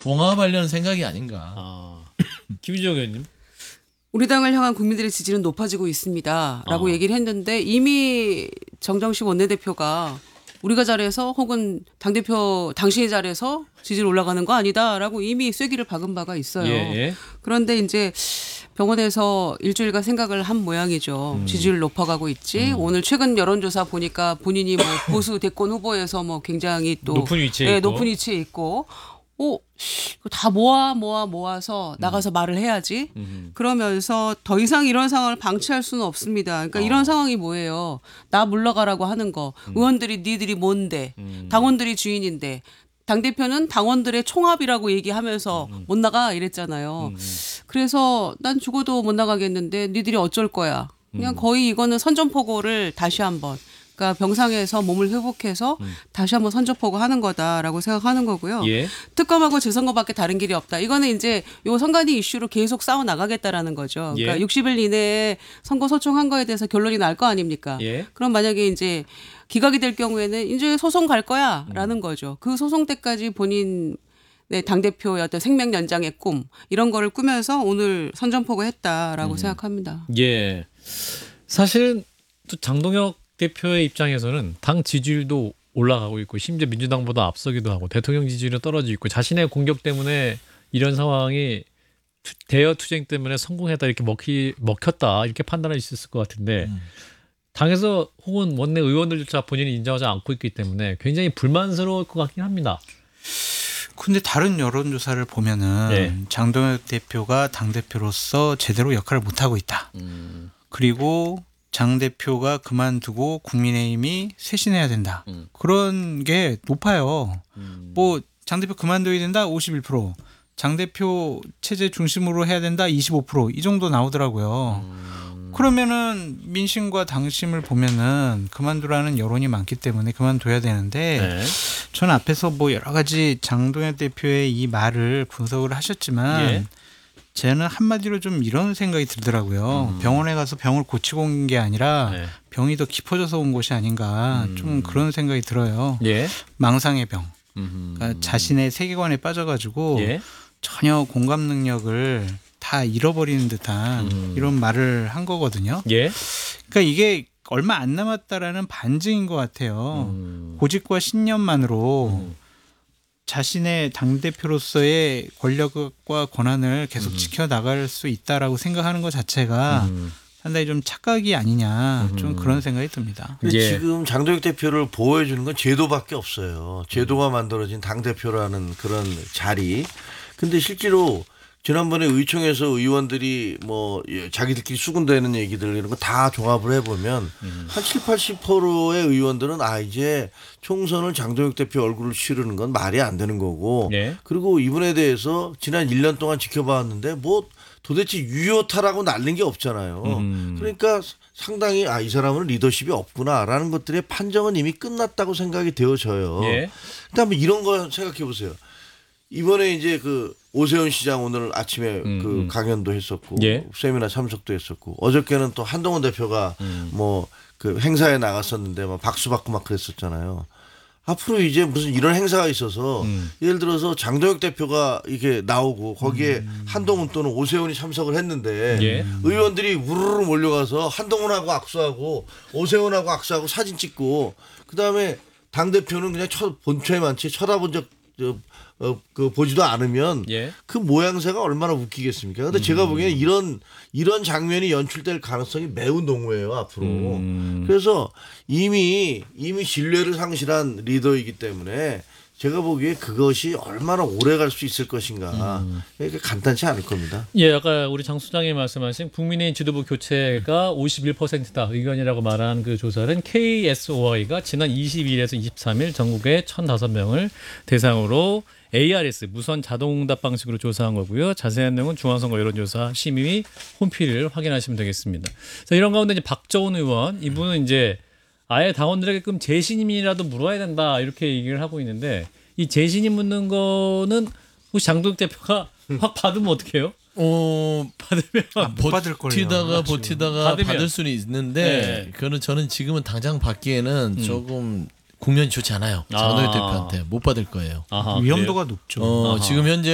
봉합하려는 생각이 아닌가. 김희정 의원님. 우리 당을 향한 국민들의 지지는 높아지고 있습니다라고 얘기를 했는데 이미 정정식 원내대표가 우리가 잘해서 혹은 당대표 당신이 잘해서 지지를 올라가는 거 아니다라고 이미 쐐기를 박은 바가 있어요. 예. 그런데 이제 병원에서 일주일간 생각을 한 모양이죠. 지지율 높아가고 있지. 오늘 최근 여론조사 보니까 본인이 뭐 보수 대권 후보에서 뭐 굉장히 또 높은 위치에 있고. 높은 위치에 있고. 다 모아서 나가서 말을 해야지. 그러면서 더 이상 이런 상황을 방치할 수는 없습니다. 그러니까 이런 상황이 뭐예요? 나 물러가라고 하는 거. 의원들이 니들이 뭔데? 당원들이 주인인데. 당대표는 당원들의 총합이라고 얘기하면서 못 나가 이랬잖아요. 그래서 난 죽어도 못 나가겠는데 니들이 어쩔 거야. 그냥 거의 이거는 선전포고를 다시 한번. 그러니까 병상에서 몸을 회복해서 다시 한번 선전포고 하는 거다라고 생각하는 거고요. 예. 특검하고 재선거밖에 다른 길이 없다. 이거는 이제 요 선관위 이슈로 계속 싸워 나가겠다라는 거죠. 그러니까 예. 60일 이내에 선거 소송한 거에 대해서 결론이 날 거 아닙니까? 예. 그럼 만약에 이제 기각이 될 경우에는 이제 소송 갈 거야라는 거죠. 그 소송 때까지 본인 당대표의 어떤 생명 연장의 꿈 이런 거를 꾸면서 오늘 선전포고 했다라고 생각합니다. 예. 사실은 또 장동혁 대표의 입장에서는 당 지지율도 올라가고 있고 심지어 민주당보다 앞서기도 하고 대통령 지지율은 떨어지고 있고 자신의 공격 때문에 이런 상황이 대여 투쟁 때문에 성공했다 이렇게 먹혔다 이렇게 판단할 수 있을 것 같은데 당에서 혹은 원내 의원들조차 본인이 인정하지 않고 있기 때문에 굉장히 불만스러울 것 같긴 합니다. 근데 다른 여론조사를 보면은 네. 장동혁 대표가 당대표로서 제대로 역할을 못하고 있다. 그리고 장 대표가 그만두고 국민의힘이 쇄신해야 된다. 그런 게 높아요. 뭐 장 대표 그만둬야 된다 51%. 장 대표 체제 중심으로 해야 된다 25%. 이 정도 나오더라고요. 그러면은 민심과 당심을 보면은 그만두라는 여론이 많기 때문에 그만둬야 되는데 네. 저는 앞에서 뭐 여러 가지 장동혁 대표의 이 말을 분석을 하셨지만 예. 저는 한마디로 좀 이런 생각이 들더라고요. 병원에 가서 병을 고치고 온 게 아니라 네. 병이 더 깊어져서 온 것이 아닌가 좀 그런 생각이 들어요. 예. 망상의 병. 그러니까 자신의 세계관에 빠져가지고 예. 전혀 공감 능력을 다 잃어버리는 듯한 이런 말을 한 거거든요. 예. 그러니까 이게 얼마 안 남았다라는 반증인 것 같아요. 고집과 신념만으로 자신의 당대표로서의 권력과 권한을 계속 지켜나갈 수 있다라고 생각하는 것 자체가 상당히 좀 착각이 아니냐 좀 그런 생각이 듭니다. 근데 예. 지금 장동혁 대표를 보호해 주는 건 제도밖에 없어요. 제도가 만들어진 당대표라는 그런 자리. 근데 실제로 지난번에 의총에서 의원들이 뭐 자기들끼리 수군대는 얘기들 이런 거 다 종합을 해보면 한 70~80%의 의원들은 이제 총선을 장동혁 대표 얼굴을 치르는 건 말이 안 되는 거고 네. 그리고 이분에 대해서 지난 1년 동안 지켜봤는데 뭐 도대체 유효타라고 날린 게 없잖아요. 그러니까 상당히 이 사람은 리더십이 없구나라는 것들의 판정은 이미 끝났다고 생각이 되어져요. 예. 그다음에 이런 거 생각해 보세요. 이번에 이제 그 오세훈 시장 오늘 아침에 그 강연도 했었고 예. 세미나 참석도 했었고 어저께는 또 한동훈 대표가 뭐 그 행사에 나갔었는데 막 박수 받고 막 그랬었잖아요. 앞으로 이제 무슨 이런 행사가 있어서 예를 들어서 장동혁 대표가 이게 나오고 거기에 한동훈 또는 오세훈이 참석을 했는데 예. 의원들이 우르르 몰려가서 한동훈하고 악수하고 오세훈하고 악수하고 사진 찍고 그다음에 당대표는 그냥 본초에 많지 쳐다본 적 보지도 않으면 예. 그 모양새가 얼마나 웃기겠습니까? 근데 제가 보기에는 이런 장면이 연출될 가능성이 매우 농후해요 앞으로. 그래서 이미 신뢰를 상실한 리더이기 때문에 제가 보기에 그것이 얼마나 오래 갈 수 있을 것인가 이게 간단치 않을 겁니다. 예, 아까 우리 장 소장이 말씀하신 국민의힘 지도부 교체가 51%다 의견이라고 말한 그 조사는 KSOI가 지난 22일에서 23일 전국의 1,005명을 대상으로 ARS 무선 자동응답 방식으로 조사한 거고요. 자세한 내용은 중앙선거 여론조사 심의 홈페이지를 확인하시면 되겠습니다. 자, 이런 가운데 이제 박저원 의원 이분은 이제 아예 당원들에게끔 재신임이라도 물어야 된다 이렇게 얘기를 하고 있는데 이 재신임 묻는 거는 혹시 장동혁 대표가 확 받으면 어떡해요? 받으면 못 받을 거예요. 버티다가 받으면. 받을 수는 있는데 네. 그거는 저는 지금은 당장 받기에는 조금 국면이 좋지 않아요. 장동혁 대표한테 못 받을 거예요. 아하, 위험도가 높죠. 아하. 지금 현재